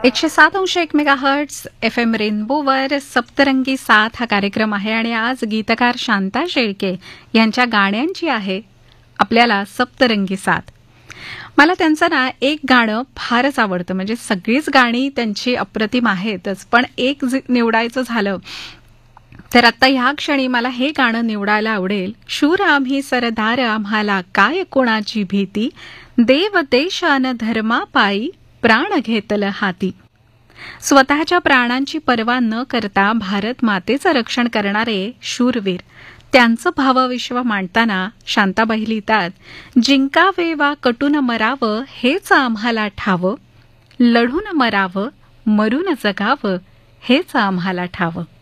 107.1 megahertz FM रेनबोवर सप्तरंगी साथ हा कार्यक्रम आहे आणि आज गीतकार शांता शेळके यांच्या गाण्यांची आहे आपल्याला सप्तरंगी साथ. मला त्यांचं ना एक गाणं फारच आवडतं, म्हणजे सगळीच गाणी त्यांची अप्रतिम आहेतच, पण एक निवडायचं झालं तर आता ह्या क्षणी मला हे गाणं निवडायला आवडेल. शूर आम्ही सरदार आम्हाला काय कोणाची भीती, देव देश अन धर्मापायी प्राण घेतल हाती. स्वतःच्या प्राणांची पर्वा न करता भारत मातेचं रक्षण करणारे शूरवीर, त्यांचं भावविश्व मांडताना शांताबाई लिहितात, जिंकावे वा कटून मरावं हेच आम्हाला ठावं, लढून मरावं मरून जगावं हेच आम्हाला ठावं.